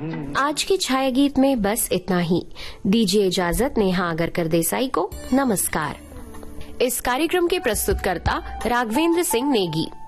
आज की छाया गीत में बस इतना ही। दीजिए इजाजत नेहा आगरकर देसाई को। नमस्कार। इस कार्यक्रम के प्रस्तुतकर्ता राघवेंद्र सिंह नेगी।